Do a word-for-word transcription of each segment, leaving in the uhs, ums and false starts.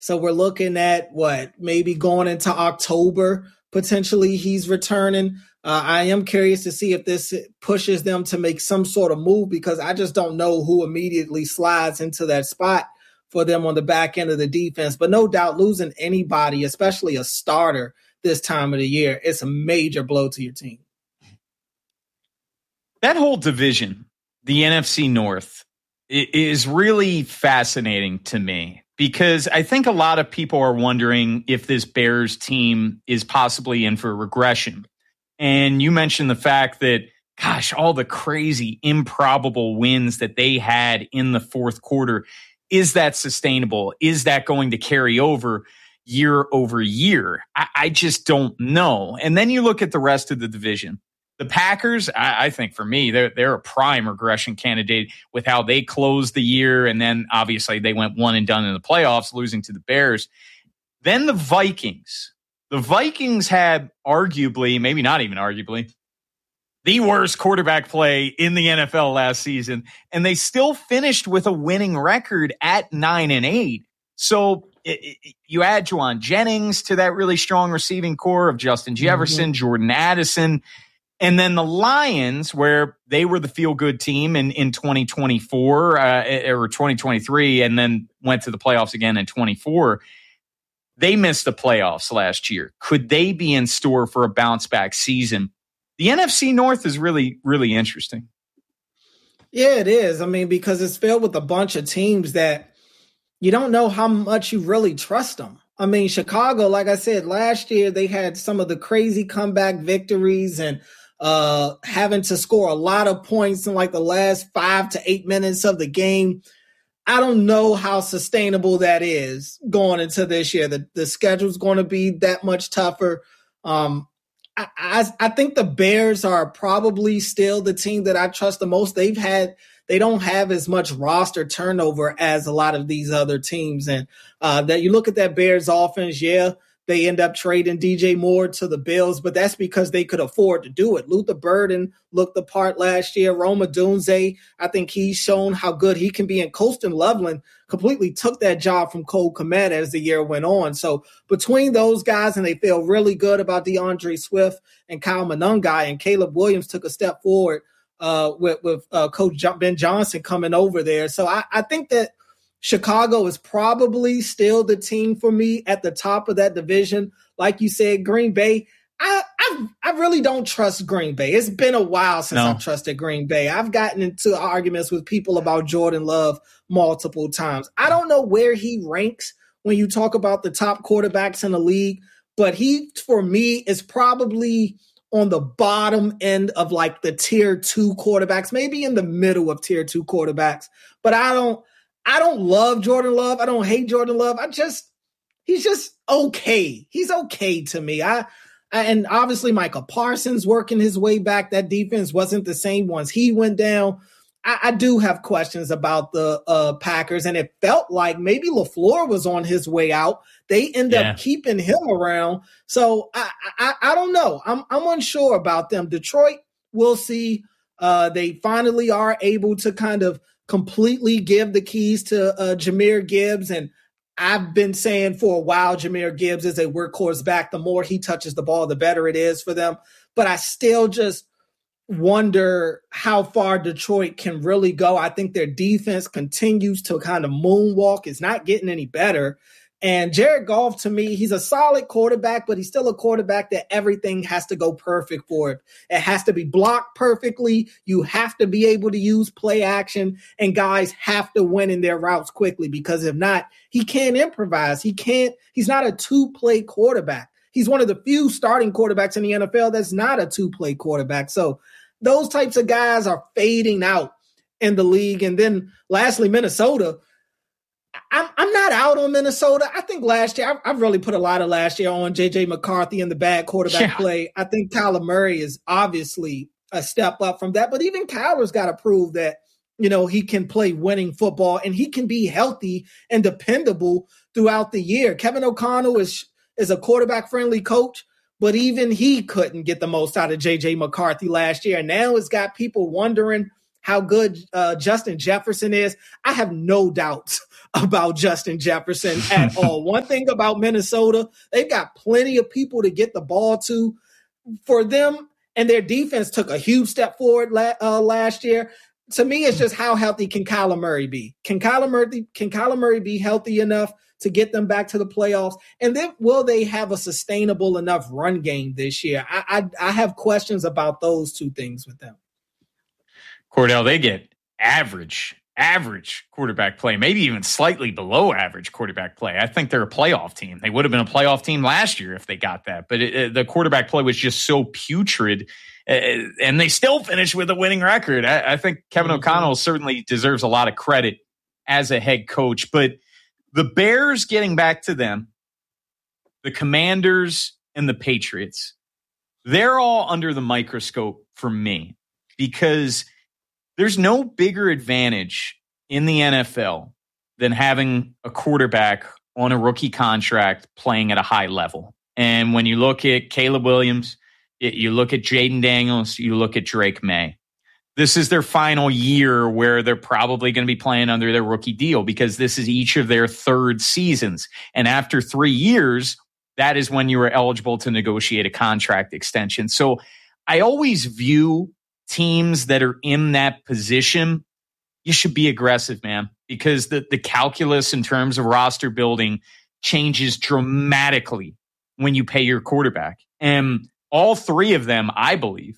So we're looking at what, maybe going into October, potentially he's returning. Uh, I am curious to see if this pushes them to make some sort of move, because I just don't know who immediately slides into that spot for them on the back end of the defense. But no doubt, losing anybody, especially a starter this time of the year, it's a major blow to your team. That whole division, the N F C North, is really fascinating to me, because I think a lot of people are wondering if this Bears team is possibly in for regression. And you mentioned the fact that, gosh, all the crazy, improbable wins that they had in the fourth quarter. Is that sustainable? Is that going to carry over year over year? I, I just don't know. And then you look at the rest of the division. The Packers, I, I think for me, they're, they're a prime regression candidate with how they closed the year. And then obviously they went one and done in the playoffs, losing to the Bears. Then the Vikings. The Vikings had arguably, maybe not even arguably, the worst quarterback play in the N F L last season, and they still finished with a winning record at nine and eight. So it, it, you add Juwan Jennings to that really strong receiving core of Justin Jefferson, mm-hmm. Jordan Addison, and then the Lions, where they were the feel-good team in, in twenty twenty-four uh, or twenty twenty-three, and then went to the playoffs again in twenty-four. They missed the playoffs last year. Could they be in store for a bounce-back season? The N F C North is really, really interesting. Yeah, it is. I mean, because it's filled with a bunch of teams that you don't know how much you really trust them. I mean, Chicago, like I said, last year they had some of the crazy comeback victories and uh, having to score a lot of points in like the last five to eight minutes of the game. I don't know how sustainable that is going into this year. The, the schedule's going to be that much tougher. Um, I, I, I think the Bears are probably still the team that I trust the most. They've had, they don't have as much roster turnover as a lot of these other teams. And uh, that you look at that Bears offense, yeah, they end up trading D J Moore to the Bills, but that's because they could afford to do it. Luther Burden looked the part last year. Rome Odunze, I think he's shown how good he can be. And Colston Loveland completely took that job from Cole Kmet as the year went on. So between those guys, and they feel really good about DeAndre Swift and Kyle Monangai, and Caleb Williams took a step forward uh, with, with uh, Coach Ben Johnson coming over there. So I, I think that Chicago is probably still the team for me at the top of that division. Like you said, Green Bay, I I, I really don't trust Green Bay. It's been a while since no. I've trusted Green Bay. I've gotten into arguments with people about Jordan Love multiple times. I don't know where he ranks when you talk about the top quarterbacks in the league, but he, for me, is probably on the bottom end of like the tier two quarterbacks, maybe in the middle of tier two quarterbacks. But I don't I don't love Jordan Love. I don't hate Jordan Love. I just, he's just okay. He's okay to me. I, I and obviously Micah Parsons working his way back. That defense wasn't the same once he went down. I, I do have questions about the uh, Packers, and it felt like maybe LaFleur was on his way out. They end yeah. up keeping him around. So I, I, I don't know. I'm, I'm unsure about them. Detroit, we'll see. Uh, they finally are able to kind of completely give the keys to uh, Jahmyr Gibbs. And I've been saying for a while, Jahmyr Gibbs is a workhorse back. The more he touches the ball, the better it is for them. But I still just wonder how far Detroit can really go. I think their defense continues to kind of moonwalk. It's not getting any better. And Jared Goff, to me, he's a solid quarterback, but he's still a quarterback that everything has to go perfect for it. It has to be blocked perfectly. You have to be able to use play action, and guys have to win in their routes quickly, because if not, he can't improvise. He can't, he's not a two-play quarterback. He's one of the few starting quarterbacks in the N F L that's not a two-play quarterback. So those types of guys are fading out in the league. And then lastly, Minnesota, I'm, I'm not out on Minnesota. I think last year, I, I've really put a lot of last year on J J McCarthy and the bad quarterback yeah. play. I think Kyler Murray is obviously a step up from that. But even Kyler's got to prove that, you know, he can play winning football and he can be healthy and dependable throughout the year. Kevin O'Connell is, is a quarterback-friendly coach, but even he couldn't get the most out of J J McCarthy last year. And now it's got people wondering how good uh, Justin Jefferson is. I have no doubts about Justin Jefferson at all. One thing about Minnesota, they've got plenty of people to get the ball to. For them, and their defense took a huge step forward la- uh, last year. To me, it's just how healthy can Kyler Murray be? Can Kyler Murray, can Kyler Murray be healthy enough to get them back to the playoffs? And then will they have a sustainable enough run game this year? I, I, I have questions about those two things with them. Cordell, they get average, average quarterback play, maybe even slightly below average quarterback play. I think they're a playoff team. They would have been a playoff team last year if they got that. But it, it, the quarterback play was just so putrid. Uh, and they still finished with a winning record. I, I think Kevin mm-hmm. O'Connell certainly deserves a lot of credit as a head coach. But the Bears, getting back to them, the Commanders and the Patriots, they're all under the microscope for me because there's no bigger advantage in the N F L than having a quarterback on a rookie contract playing at a high level. And when you look at Caleb Williams, you look at Jaden Daniels, you look at Drake May. This is their final year where they're probably going to be playing under their rookie deal because this is each of their third seasons. And after three years, that is when you are eligible to negotiate a contract extension. So I always view teams that are in that position, you should be aggressive, man, because the, the calculus in terms of roster building changes dramatically when you pay your quarterback. And all three of them, I believe,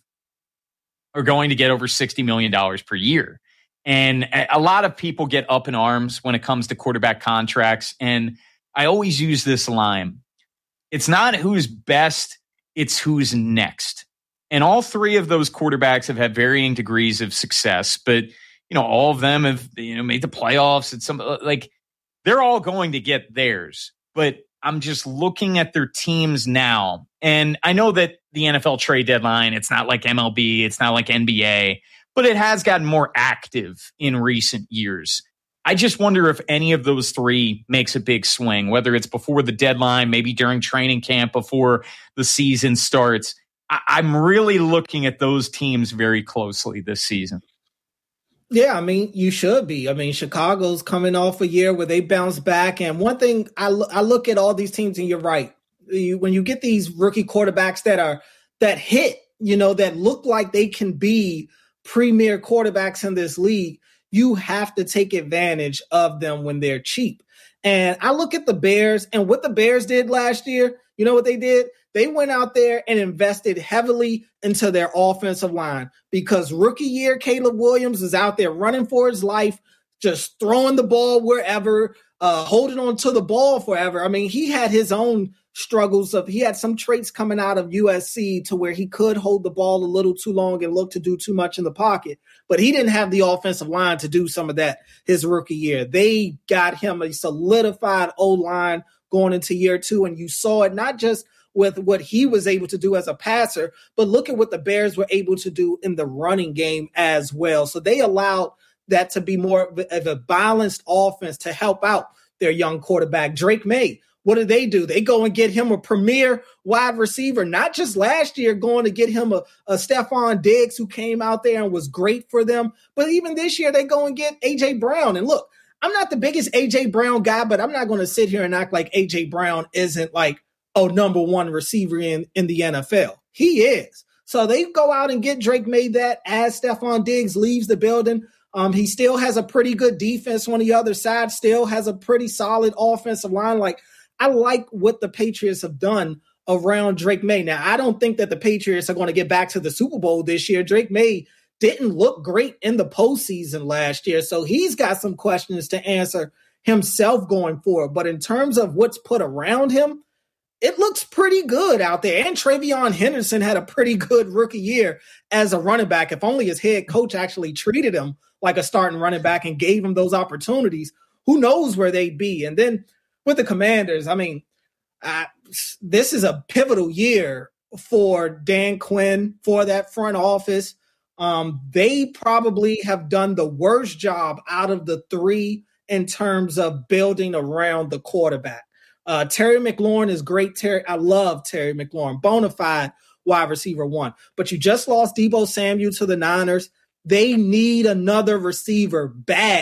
are going to get over sixty million dollars per year. And a lot of people get up in arms when it comes to quarterback contracts. And I always use this line. It's not who's best, it's who's next. And all three of those quarterbacks have had varying degrees of success, but you know, all of them have, you know, made the playoffs and some, like, they're all going to get theirs. But I'm just looking at their teams now. And I know that the N F L trade deadline, it's not like M L B, it's not like N B A, but it has gotten more active in recent years. I just wonder if any of those three makes a big swing, whether it's before the deadline, maybe during training camp, before the season starts. I- I'm really looking at those teams very closely this season. Yeah, I mean, you should be. I mean, Chicago's coming off a year where they bounce back. And one thing, I, lo- I look at all these teams, and you're right. You, when you get these rookie quarterbacks that are that hit, you know, that look like they can be premier quarterbacks in this league, you have to take advantage of them when they're cheap. And I look at the Bears, and what the Bears did last year, you know what they did? They went out there and invested heavily into their offensive line because rookie year, Caleb Williams is out there running for his life, just throwing the ball wherever, uh, holding on to the ball forever. I mean, he had his own struggles of, he had some traits coming out of U S C to where he could hold the ball a little too long and look to do too much in the pocket, but he didn't have the offensive line to do some of that his rookie year. They got him a solidified O-line going into year two, and you saw it not just with what he was able to do as a passer, but look at what the Bears were able to do in the running game as well. So they allowed that to be more of a balanced offense to help out their young quarterback, Drake May. What do they do? They go and get him a premier wide receiver, not just last year going to get him a, a Stephon Diggs who came out there and was great for them, but even this year they go and get A J Brown. And look, I'm not the biggest A J Brown guy, but I'm not going to sit here and act like A J Brown isn't like a number one receiver in, in the N F L. He is. So they go out and get Drake May that as Stephon Diggs leaves the building. Um, he still has a pretty good defense on the other side, still has a pretty solid offensive line. Like, I like what the Patriots have done around Drake May. Now, I don't think that the Patriots are going to get back to the Super Bowl this year. Drake May didn't look great in the postseason last year, so he's got some questions to answer himself going forward. But in terms of what's put around him, it looks pretty good out there. And Travion Henderson had a pretty good rookie year as a running back. If only his head coach actually treated him like a starting running back and gave him those opportunities, who knows where they'd be. And then with the Commanders, I mean, uh, this is a pivotal year for Dan Quinn, for that front office. Um, they probably have done the worst job out of the three in terms of building around the quarterback. Uh, Terry McLaurin is great. Terry, I love Terry McLaurin, bona fide wide receiver one. But you just lost Deebo Samuel to the Niners. They need another receiver bad.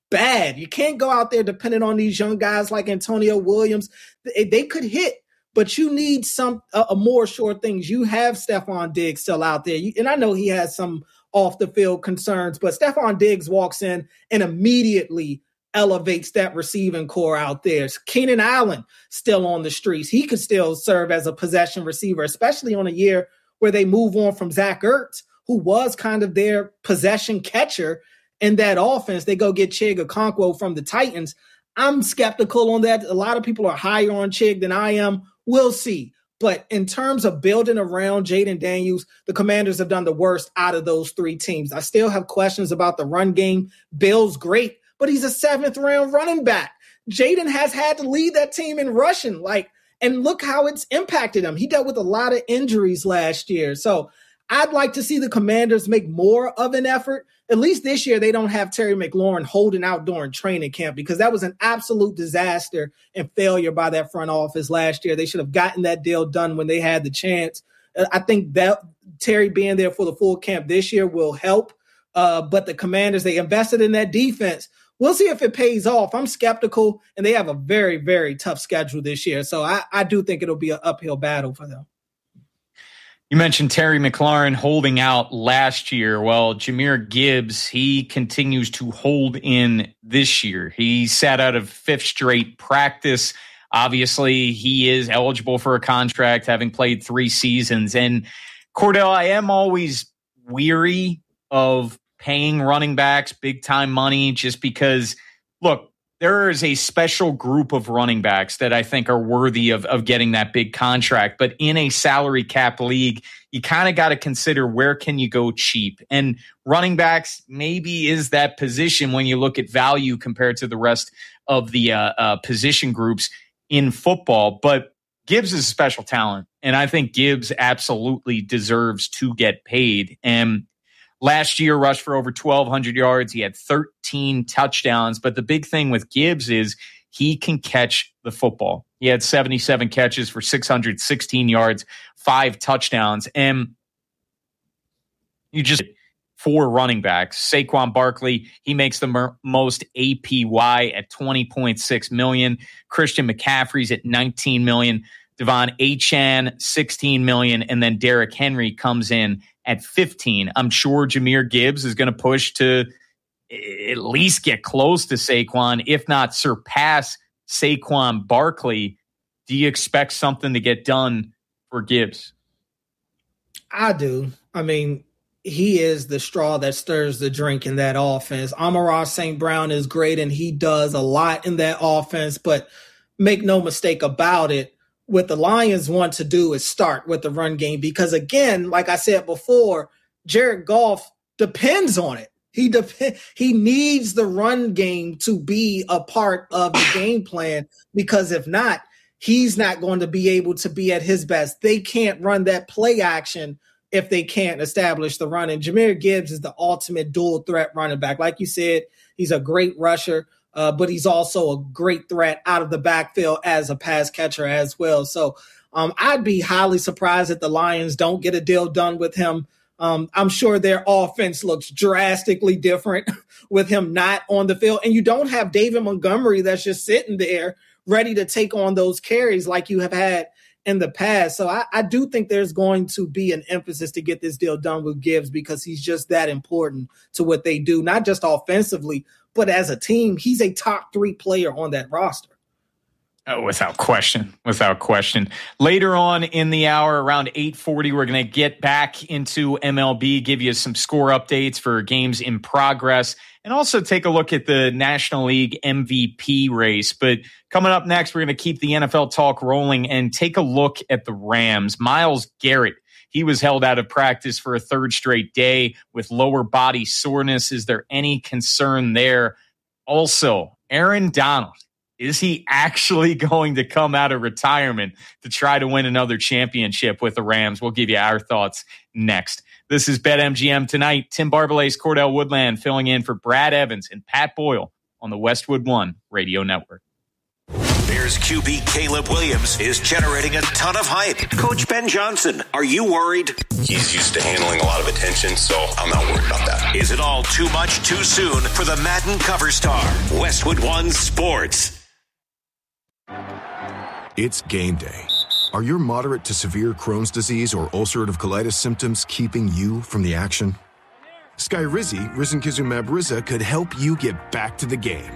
bad. You can't go out there depending on these young guys like Antonio Williams. They, they could hit, but you need some a, a more sure things. You have Stephon Diggs still out there. You, and I know he has some off the field concerns, but Stephon Diggs walks in and immediately elevates that receiving core out there. Keenan Allen still on the streets. He could still serve as a possession receiver, especially on a year where they move on from Zach Ertz, who was kind of their possession catcher in that offense. They go get Chig Okonkwo from the Titans. I'm skeptical on that. A lot of people are higher on Chig than I am. We'll see. But in terms of building around Jayden Daniels, the Commanders have done the worst out of those three teams. I still have questions about the run game. Bill's great, but he's a seventh round running back. Jayden has had to lead that team in rushing, like, and look how it's impacted him. He dealt with a lot of injuries last year. So I'd like to see the Commanders make more of an effort. At least this year, they don't have Terry McLaurin holding out during training camp, because that was an absolute disaster and failure by that front office last year. They should have gotten that deal done when they had the chance. I think that Terry being there for the full camp this year will help. Uh, but the Commanders, they invested in that defense. We'll see if it pays off. I'm skeptical, and they have a very, very tough schedule this year. So I, I do think it'll be an uphill battle for them. You mentioned Terry McLaurin holding out last year. Well, Jahmyr Gibbs, he continues to hold in this year. He sat out of fifth straight practice. Obviously, he is eligible for a contract, having played three seasons. And Cordell, I am always weary of paying running backs big-time money, just because, look, there is a special group of running backs that I think are worthy of, of getting that big contract. But in a salary cap league, you kind of got to consider, where can you go cheap? And running backs maybe is that position when you look at value compared to the rest of the uh, uh, position groups in football. But Gibbs is a special talent, and I think Gibbs absolutely deserves to get paid. And last year, rushed for over twelve hundred yards. He had thirteen touchdowns. But the big thing with Gibbs is he can catch the football. He had seventy-seven catches for six hundred sixteen yards, five touchdowns. And you just four running backs. Saquon Barkley, he makes the mer- most A P Y at twenty point six million dollars. Christian McCaffrey's at nineteen million dollars. Devon Achane, sixteen million dollars. And then Derrick Henry comes in at fifteen. I'm sure Jahmyr Gibbs is going to push to at least get close to Saquon, if not surpass Saquon Barkley. Do you expect something to get done for Gibbs? I do. I mean, he is the straw that stirs the drink in that offense. Amon-Ra Saint Brown is great, and he does a lot in that offense, but make no mistake about it, what the Lions want to do is start with the run game, because, again, like I said before, Jared Goff depends on it. He dep- he needs the run game to be a part of the game plan, because if not, he's not going to be able to be at his best. They can't run that play action if they can't establish the run. And Jahmyr Gibbs is the ultimate dual threat running back. Like you said, he's a great rusher. Uh, but he's also a great threat out of the backfield as a pass catcher as well. So um, I'd be highly surprised if the Lions don't get a deal done with him. Um, I'm sure their offense looks drastically different with him not on the field. And you don't have David Montgomery that's just sitting there ready to take on those carries like you have had in the past. So I, I do think there's going to be an emphasis to get this deal done with Gibbs, because he's just that important to what they do, not just offensively, but as a team. He's a top three player on that roster. Oh, without question, without question. Later on in the hour, around eight forty, we're going to get back into M L B, give you some score updates for games in progress, and also take a look at the National League M V P race. But coming up next, we're going to keep the N F L talk rolling and take a look at the Rams. Myles Garrett, he was held out of practice for a third straight day with lower body soreness. Is there any concern there? Also, Aaron Donald, is he actually going to come out of retirement to try to win another championship with the Rams? We'll give you our thoughts next. This is BetMGM Tonight. Tim Barbalet's Cordell Woodland filling in for Brad Evans and Pat Boyle on the Westwood One Radio Network. Bears Q B Caleb Williams is generating a ton of hype. Coach Ben Johnson, are you worried? He's used to handling a lot of attention, so I'm not worried about that. Is it all too much too soon for the Madden cover star? Westwood One Sports. It's game day. Are your moderate to severe Crohn's disease or ulcerative colitis symptoms keeping you from the action? Skyrizi, risankizumab Riza, could help you get back to the game.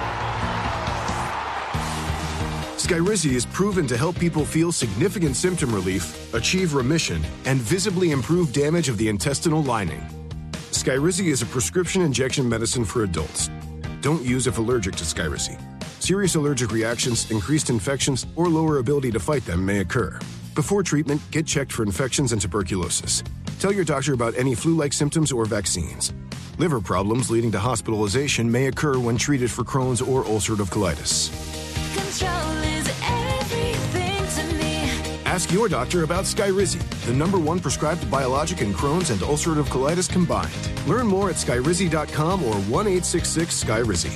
Skyrizi is proven to help people feel significant symptom relief, achieve remission, and visibly improve damage of the intestinal lining. Skyrizi is a prescription injection medicine for adults. Don't use if allergic to Skyrizi. Serious allergic reactions, increased infections, or lower ability to fight them may occur. Before treatment, get checked for infections and tuberculosis. Tell your doctor about any flu-like symptoms or vaccines. Liver problems leading to hospitalization may occur when treated for Crohn's or ulcerative colitis. Control is everything to me. Ask your doctor about Skyrizi, the number one prescribed biologic in Crohn's and ulcerative colitis combined. Learn more at skyrizi dot com or one eight six six Skyrizi.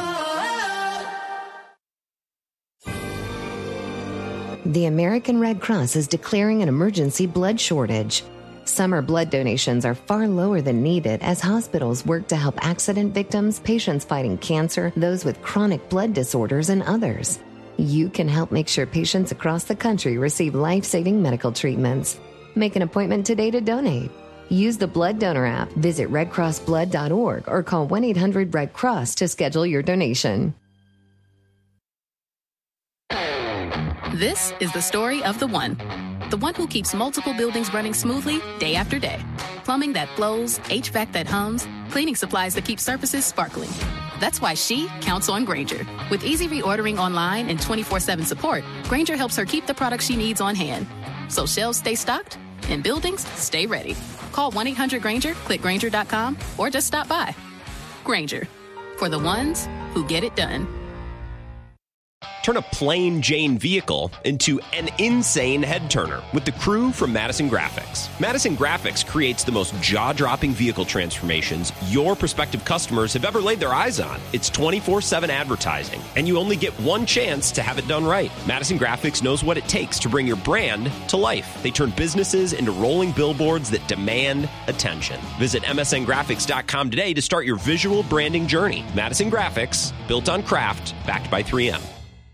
The American Red Cross is declaring an emergency blood shortage. Summer blood donations are far lower than needed as hospitals work to help accident victims, patients fighting cancer, those with chronic blood disorders, and others. You can help make sure patients across the country receive life-saving medical treatments. Make an appointment today to donate. Use the Blood Donor app, visit red cross blood dot org, or call one eight hundred red cross to schedule your donation. This is the story of the one. The one who keeps multiple buildings running smoothly day after day. Plumbing that flows, H V A C that hums, cleaning supplies that keep surfaces sparkling. That's why she counts on Grainger. With easy reordering online and twenty-four seven support, Grainger helps her keep the products she needs on hand. So shelves stay stocked and buildings stay ready. Call one eight hundred Grainger, click Grainger dot com, or just stop by. Grainger, for the ones who get it done. Turn a plain Jane vehicle into an insane head-turner with the crew from Madison Graphics. Madison Graphics creates the most jaw-dropping vehicle transformations your prospective customers have ever laid their eyes on. It's twenty-four seven advertising, and you only get one chance to have it done right. Madison Graphics knows what it takes to bring your brand to life. They turn businesses into rolling billboards that demand attention. Visit M S N graphics dot com today to start your visual branding journey. Madison Graphics, built on craft, backed by three M.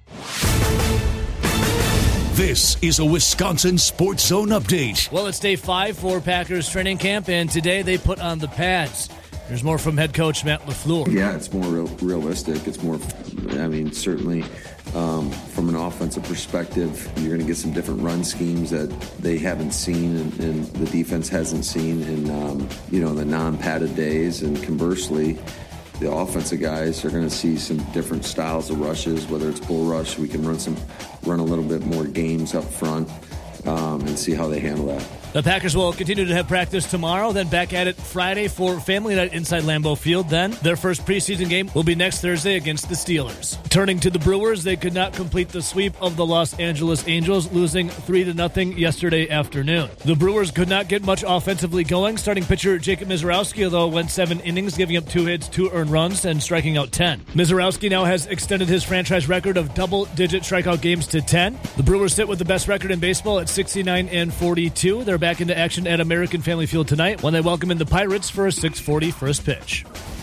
This is a Wisconsin Sports Zone update. Well, it's day five for Packers training camp, and today they put on the pads. There's more from head coach Matt LaFleur. Yeah, it's more real, realistic. It's more, I mean, certainly um, from an offensive perspective, you're going to get some different run schemes that they haven't seen and, and the defense hasn't seen in, um, you know, the non-padded days. And conversely, the offensive guys are going to see some different styles of rushes, whether it's bull rush, we can run some, run a little bit more games up front um, and see how they handle that. The Packers will continue to have practice tomorrow, then back at it Friday for family night inside Lambeau Field. Then their first preseason game will be next Thursday against the Steelers. Turning to the Brewers, they could not complete the sweep of the Los Angeles Angels, losing three to nothing yesterday afternoon. The Brewers could not get much offensively going. Starting pitcher Jacob Misiorowski, though, went seven innings, giving up two hits, two earned runs, and striking out ten. Misiorowski now has extended his franchise record of double-digit strikeout games to ten. The Brewers sit with the best record in baseball at sixty-nine and forty-two. They're back into action at American Family Field tonight when they welcome in the Pirates for a six forty first pitch.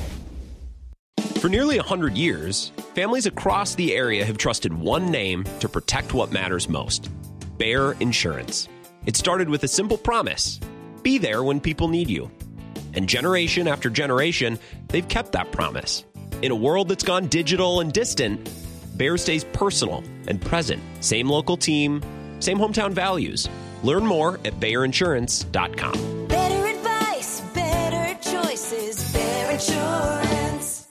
For nearly one hundred years, families across the area have trusted one name to protect what matters most: Bear Insurance. It started with a simple promise: be there when people need you. And generation after generation, they've kept that promise. In a world that's gone digital and distant, Bear stays personal and present. Same local team, same hometown values. Learn more at Bayer Insurance dot com. Better advice, better choices, Bear Insurance.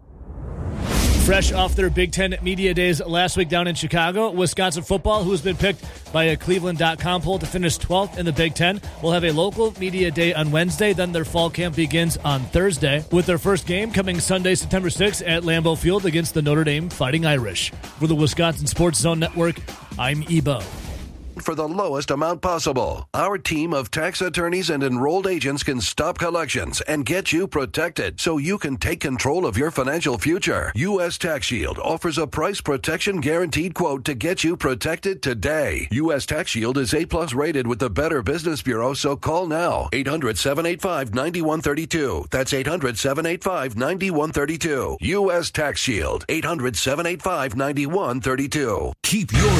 Fresh off their Big Ten Media Days last week down in Chicago, Wisconsin football, who's been picked by a Cleveland dot com poll to finish twelfth in the Big Ten, will have a local media day on Wednesday. Then their fall camp begins on Thursday, with their first game coming Sunday, September sixth at Lambeau Field against the Notre Dame Fighting Irish. For the Wisconsin Sports Zone Network, I'm Ebo. for the lowest amount possible. Our team of tax attorneys and enrolled agents can stop collections and get you protected so you can take control of your financial future. U S Tax Shield offers a price protection guaranteed quote to get you protected today. U S Tax Shield is A plus rated with the Better Business Bureau, so call now. eight hundred, seven eight five, nine one three two. That's eight hundred, seven eight five, nine one three two. U S Tax Shield. eight hundred, seven eight five, nine one three two. Keep your